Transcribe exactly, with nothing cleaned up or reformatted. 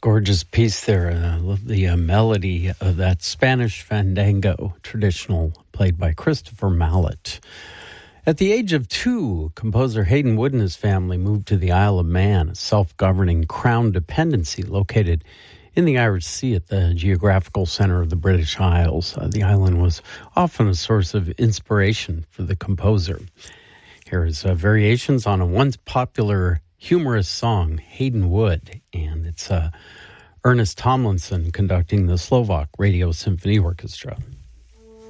Gorgeous piece there. I love the uh, melody of that Spanish fandango, traditional, played by Christopher Mallet. At the age of two, composer Hayden Wood and his family moved to the Isle of Man, a self-governing crown dependency located in the Irish Sea at the geographical center of the British Isles. Uh, the island was often a source of inspiration for the composer. Here is uh, variations on a once popular humorous song, Hayden Wood, and it's uh, Ernest Tomlinson conducting the Slovak Radio Symphony Orchestra.